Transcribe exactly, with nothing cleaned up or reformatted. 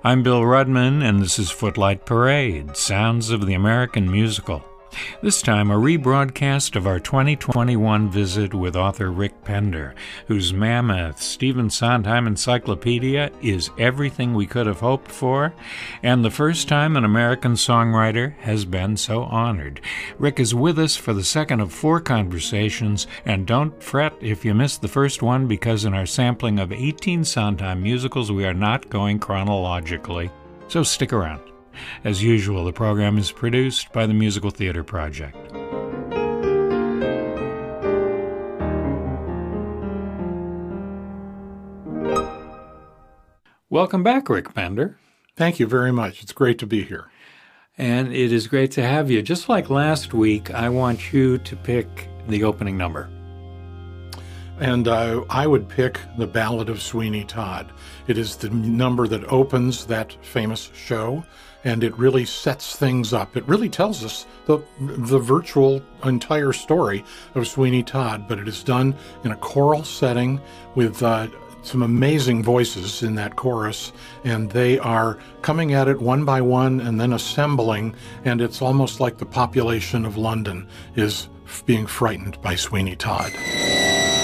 I'm Bill Rudman, and this is Footlight Parade, Sounds of the American Musical. This time, a rebroadcast of our twenty twenty-one visit with author Rick Pender, whose mammoth Stephen Sondheim Encyclopedia is everything we could have hoped for, and the first time an American songwriter has been so honored. Rick is with us for the second of four conversations, and don't fret if you missed the first one, because in our sampling of eighteen Sondheim musicals, we are not going chronologically, so stick around. As usual, the program is produced by the Musical Theater Project. Welcome back, Rick Pender. Thank you very much. It's great to be here. And it is great to have you. Just like last week, I want you to pick the opening number. And uh, I would pick The Ballad of Sweeney Todd. It is the number that opens that famous show, and it really sets things up. It really tells us the the virtual entire story of Sweeney Todd, but it is done in a choral setting with uh, some amazing voices in that chorus, and they are coming at it one by one and then assembling, and it's almost like the population of London is being frightened by Sweeney Todd.